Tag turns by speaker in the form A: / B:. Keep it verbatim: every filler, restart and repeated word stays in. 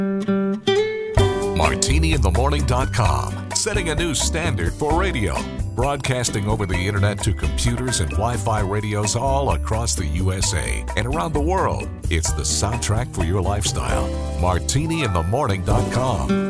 A: Martini in the Morning dot com, setting a new standard for radio. Broadcasting over the internet to computers and Wi-Fi radios all across the U S A and around the world. It's the soundtrack for your lifestyle. Martini in the Morning dot com.